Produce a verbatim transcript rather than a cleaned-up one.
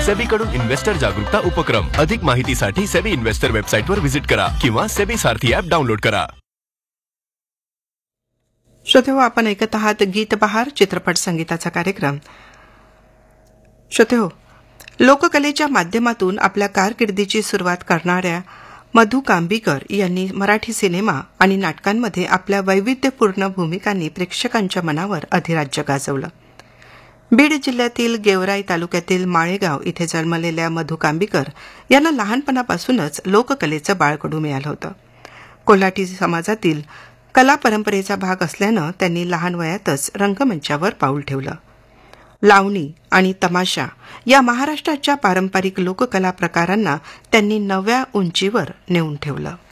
सेबीकडून investor जागरूकता उपक्रम. अधिक माहितीसाठी सेबी इन्व्हेस्टर वेबसाईटवर व्हिजिट करा किंवा सेबी सारथी ॲप डाउनलोड करा. श्रोतेहो, आपण ऐकत आहात गीत बहार चित्रपट संगीताचा कार्यक्रम. श्रोतेहो, लोककलेच्या माध्यमातून आपल्या कारकिर्दीची सुरुवात करणाऱ्या मधु कांबीकर यांनी मराठी सिनेमा आणि नाटकांमध्ये आपल्या वैविध्यपूर्ण भूमिकांनी प्रेक्षकांच्या मनावर अधिराज्य गाजवलं. बीड जिल्ह्यातील गेवराई तालुक्यातील माळेगाव इथे जन्मलेल्या मधु कांबीकर यांना लहानपणापासूनच लोककलेचं बाळकडू मिळालं होतं. कोल्हाटी समाजातील कला परंपरेचा भाग असल्यानं त्यांनी लहान वयातच रंगमंचावर पाऊल ठेवलं. लावणी आणि तमाशा या महाराष्ट्राच्या पारंपरिक लोककला प्रकारांना त्यांनी नव्या उंचीवर नेऊन ठेवलं.